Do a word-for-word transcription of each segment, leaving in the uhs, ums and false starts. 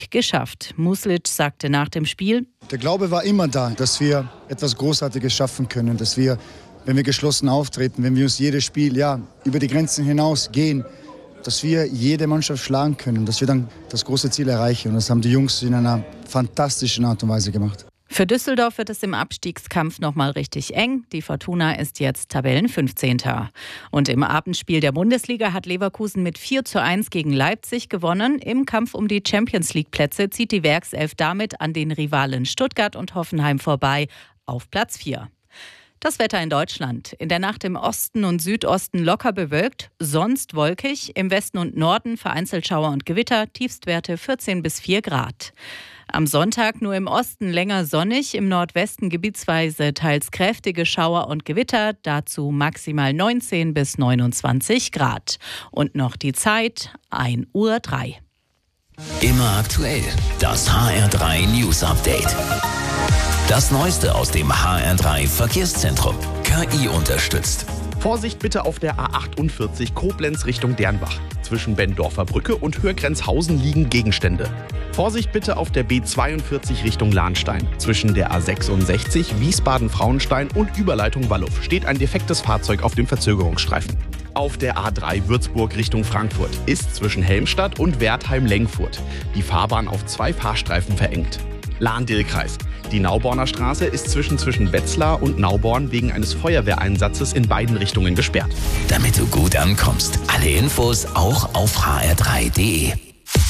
geschafft. Muslic sagte nach dem Spiel: Der Glaube war immer da, dass wir etwas Großartiges schaffen können, dass wir, wenn wir geschlossen auftreten, wenn wir uns jedes Spiel ja, über die Grenzen hinaus gehen, dass wir jede Mannschaft schlagen können, dass wir dann das große Ziel erreichen. Und das haben die Jungs in einer fantastischen Art und Weise gemacht. Für Düsseldorf wird es im Abstiegskampf nochmal richtig eng. Die Fortuna ist jetzt Tabellenfünfzehnter. Und im Abendspiel der Bundesliga hat Leverkusen mit vier zu eins gegen Leipzig gewonnen. Im Kampf um die Champions-League-Plätze zieht die Werkself damit an den Rivalen Stuttgart und Hoffenheim vorbei auf Platz vier. Das Wetter in Deutschland. In der Nacht im Osten und Südosten locker bewölkt, sonst wolkig. Im Westen und Norden vereinzelt Schauer und Gewitter, Tiefstwerte vierzehn bis vier Grad. Am Sonntag nur im Osten länger sonnig, im Nordwesten gebietsweise teils kräftige Schauer und Gewitter, dazu maximal neunzehn bis neunundzwanzig Grad. Und noch die Zeit, ein Uhr drei. Immer aktuell, das H R drei News Update. Das Neueste aus dem H R drei Verkehrszentrum. K I unterstützt. Vorsicht bitte auf der A achtundvierzig Koblenz Richtung Dernbach. Zwischen Bendorfer Brücke und Höhrgrenzhausen liegen Gegenstände. Vorsicht bitte auf der B zweiundvierzig Richtung Lahnstein. Zwischen der A sechsundsechzig Wiesbaden-Frauenstein und Überleitung Walluff steht ein defektes Fahrzeug auf dem Verzögerungsstreifen. Auf der A drei Würzburg Richtung Frankfurt ist zwischen Helmstadt und Wertheim-Lengfurt die Fahrbahn auf zwei Fahrstreifen verengt. Lahn-Dill-Kreis. Die Nauborner Straße ist zwischen, zwischen Wetzlar und Nauborn wegen eines Feuerwehreinsatzes in beiden Richtungen gesperrt. Damit du gut ankommst. Alle Infos auch auf h r drei punkt d e.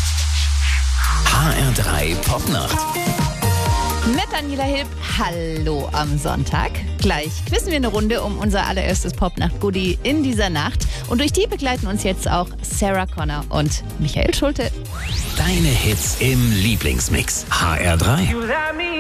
H R drei Popnacht. Mit Daniela Hilb, hallo am Sonntag. Gleich quizzen wir eine Runde um unser allererstes Popnacht-Goodie in dieser Nacht. Und durch die begleiten uns jetzt auch Sarah Connor und Michael Schulte. Deine Hits im Lieblingsmix. H R drei.